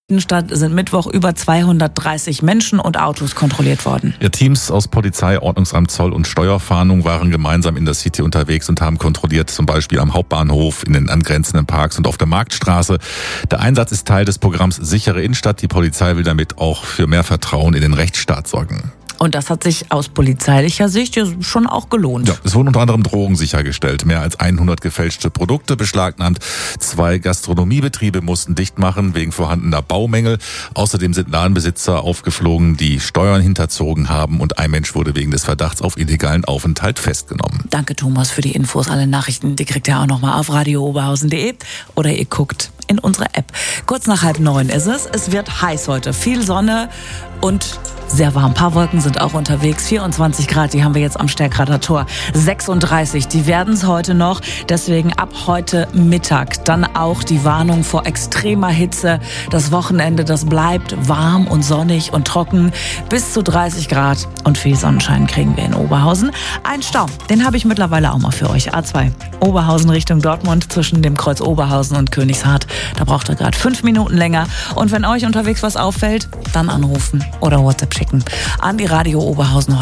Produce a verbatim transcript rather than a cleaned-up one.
Stadt sind Mittwoch über zweihundertdreißig Menschen und Autos kontrolliert worden. Ja, Teams aus Polizei, Ordnungsamt, Zoll und Steuerfahndung waren gemeinsam in der City unterwegs und haben kontrolliert, zum Beispiel am Hauptbahnhof, in den angrenzenden Parks und auf der Marktstraße. Der Einsatz ist Teil des Programms Sichere Innenstadt. Die Polizei will damit auch für mehr Vertrauen in den Rechtsstaat sorgen. Und das hat sich aus polizeilicher Sicht ja schon auch gelohnt. Ja, es wurden unter anderem Drogen sichergestellt. Mehr als hundert gefälschte Produkte beschlagnahmt. Zwei Gastronomiebetriebe mussten dicht machen wegen vorhandener Baumängel. Außerdem sind Ladenbesitzer aufgeflogen, die Steuern hinterzogen haben. Und ein Mensch wurde wegen des Verdachts auf illegalen Aufenthalt festgenommen. Danke, Thomas, für die Infos. Alle Nachrichten, die kriegt ihr auch nochmal auf radio oberhausen punkt de oder ihr guckt in unsere App. Kurz nach halb neun ist es. Es wird heiß heute. Viel Sonne und sehr warm. Ein paar Wolken sind auch unterwegs. vierundzwanzig Grad, die haben wir jetzt am Stärkrader Tor. sechsunddreißig, die werden es heute noch. Deswegen ab heute Mittag dann auch die Warnung vor extremer Hitze. Das Wochenende, das bleibt warm und sonnig und trocken. Bis zu dreißig Grad und viel Sonnenschein kriegen wir in Oberhausen. Ein Stau, den habe ich mittlerweile auch mal für euch. A zwei, Oberhausen Richtung Dortmund zwischen dem Kreuz Oberhausen und Königshardt. Da braucht ihr gerade fünf Minuten länger. Und wenn euch unterwegs was auffällt, dann anrufen oder WhatsApp schicken an die Radio Oberhausen.